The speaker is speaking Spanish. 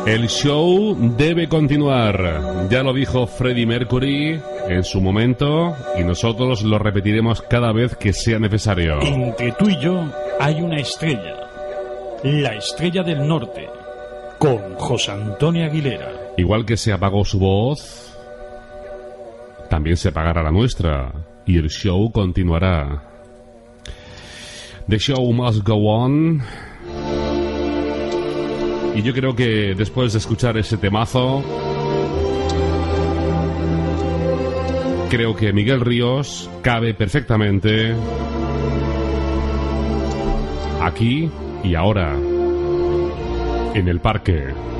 El show debe continuar. Ya lo dijo Freddie Mercury en su momento y nosotros lo repetiremos cada vez que sea necesario. Entre tú y yo hay una estrella. La Estrella del Norte. Con José Antonio Aguilera. Igual que se apagó su voz, también se apagará la nuestra y el show continuará. The show must go on. Y yo creo que después de escuchar ese temazo, creo que Miguel Ríos cabe perfectamente aquí y ahora en el parque.